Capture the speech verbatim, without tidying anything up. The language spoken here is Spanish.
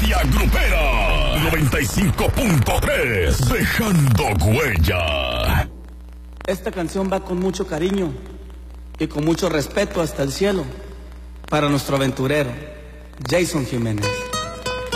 bestia grupera. noventa y cinco punto tres. Dejando huella. Esta canción va con mucho cariño y con mucho respeto hasta el cielo para nuestro aventurero, Jason Jiménez.